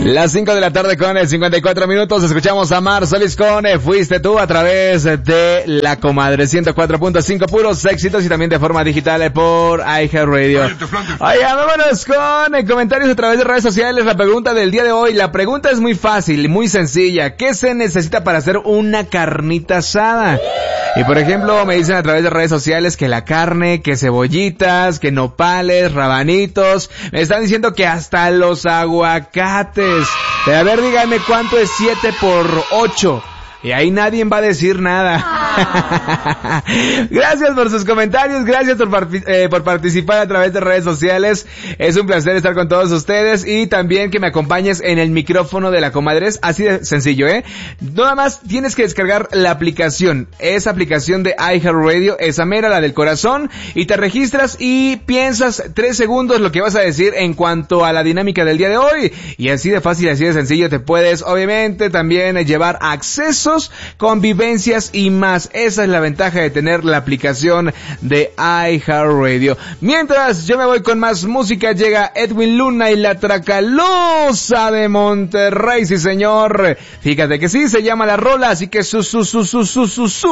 Las 5 de la tarde con 54 minutos, escuchamos a Mar Solís con Fuiste Tú a través de La Comadre 104.5, puros éxitos y también de forma digital por iHeartRadio. Oigan, vámonos con comentarios a través de redes sociales. La pregunta del día de hoy, la pregunta es muy fácil, muy sencilla. ¿Qué se necesita para hacer una carnita asada? Y por ejemplo, me dicen a través de redes sociales que la carne, que cebollitas, que nopales, rabanitos. Me están diciendo que hasta los aguacates. Pero a ver, díganme cuánto es 7 por 8. Y ahí nadie va a decir nada. Gracias por sus comentarios, gracias por participar a través de redes sociales. Es un placer estar con todos ustedes y también que me acompañes en el micrófono de La Comadre. Es así de sencillo, Nada más tienes que descargar la aplicación, esa aplicación de iHeartRadio, esa mera, la del corazón, y te registras y piensas 3 segundos lo que vas a decir en cuanto a la dinámica del día de hoy. Y así de fácil, así de sencillo te puedes, obviamente, también llevar acceso, convivencias y más. Esa es la ventaja de tener la aplicación de iHeartRadio. Mientras yo me voy con más música, llega Edwin Luna y la Tracalosa de Monterrey, sí señor. Fíjate que sí, se llama la rola, así que su